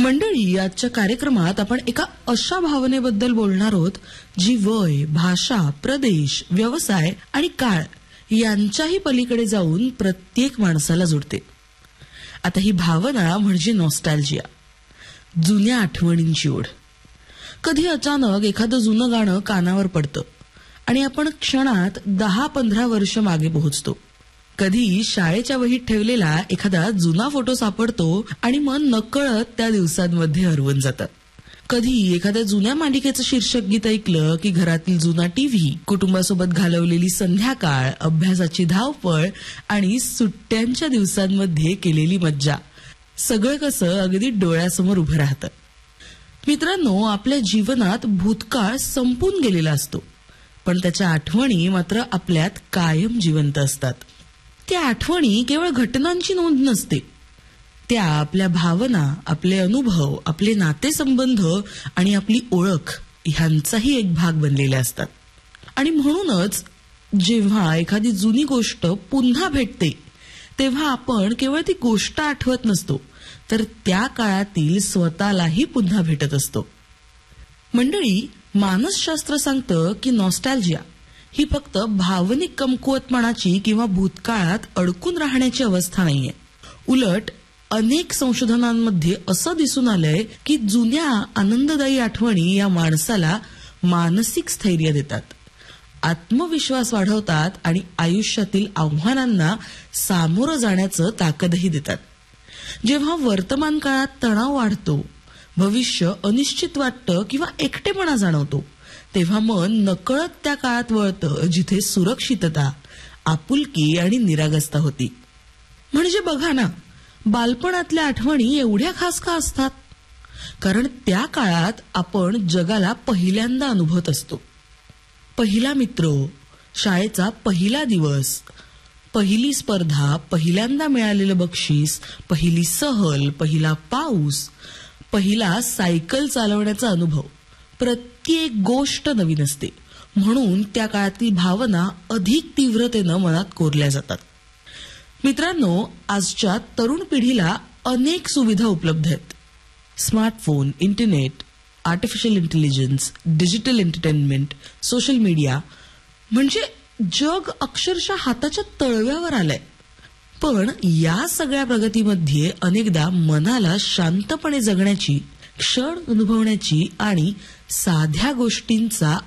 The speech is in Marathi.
मंडळी, आजच्या कार्यक्रमात आपण एका अशा भावनेबद्दल बोलणार आहोत जी वय, भाषा, प्रदेश, व्यवसाय आणि काळ यांच्याही पलीकडे जाऊन प्रत्येक माणसाला जोडते. आता ही भावना म्हणजे नॉस्टॅल्जिया, जुन्या आठवणींची ओढ. कधी अचानक एखादं जुनं गाणं कानावर पडतं आणि आपण क्षणात 10-15 वर्ष मागे पोहोचतो. कधी शाळेच्या वहीत ठेवलेला एखादा जुना फोटो सापडतो आणि मन नकळत त्या दिवसांमध्ये हरवून जातं. कधी एखाद्या जुन्या मालिकेचं शीर्षक गीत ऐकलं की घरातील जुना टीव्ही, कुटुंबासोबत घालवलेली संध्याकाळ, अभ्यासाची धावपळ आणि सुट्ट्यांच्या दिवसांमध्ये केलेली मज्जा, सगळं कसं अगदी डोळ्यासमोर उभं राहतं. मित्रांनो, आपल्या जीवनात भूतकाळ संपून गेलेला असतो, पण त्याच्या आठवणी मात्र आपल्यात कायम जिवंत असतात. त्या आठवणी केवळ घटनांची नोंद नसते, त्या आपल्या भावना, आपले अनुभव, आपले नातेसंबंध आणि आपली ओळख ह्यांचाही एक भाग बनलेले असतात. आणि म्हणूनच जेव्हा एखादी जुनी गोष्ट पुन्हा भेटते तेव्हा आपण केवळ ती गोष्ट आठवत नसतो, तर त्या काळातील स्वतःलाही पुन्हा भेटत असतो. मंडळी, मानसशास्त्र सांगतं की नॉस्टॅल्जिया ही फक्त भावनिक कमकुवतपणाची किंवा भूतकाळात अडकून राहण्याची अवस्था नाहीये. उलट अनेक संशोधनांमध्ये असं दिसून आलंय की जुन्या आनंददायी आठवणी या माणसाला मानसिक स्थैर्य देतात, आत्मविश्वास वाढवतात आणि आयुष्यातील आव्हानांना सामोरं जाण्याचं ताकदही देतात. जेव्हा वर्तमान काळात तणाव वाढतो, भविष्य अनिश्चित वाटतं किंवा एकटेपणा जाणवतो, तेव्हा मन नकळत त्या काळात वळतं जिथे सुरक्षितता, आपुलकी आणि निरागसता होती. म्हणजे बघा ना, बालपणातल्या आठवणी एवढ्या खास का असतात? कारण त्या काळात आपण जगाला पहिल्यांदा अनुभवत असतो. पहिला मित्र, शाळेचा पहिला दिवस, पहिली स्पर्धा, पहिल्यांदा मिळालेलं बक्षीस, पहिली सहल, पहिला पाऊस, पहिला सायकल चालवण्याचा अनुभव, प्रत्येक गोष्ट नवीन असते. म्हणून त्या काळातील भावना अधिक तीव्रतेनं मनात कोरल्या जातात. मित्रांनो, आजच्या तरुण पिढीला अनेक सुविधा उपलब्ध आहेत. Smartphone, internet, artificial intelligence, digital entertainment, social media, म्हणजे जग अक्षरशः हाताच्या तळव्यावर आलंय. पण या सगळ्या प्रगतीमध्ये अनेकदा मनाला शांतपणे जगण्याची, क्षण अनुभवण्याची आणि साध्या गोष्टींचा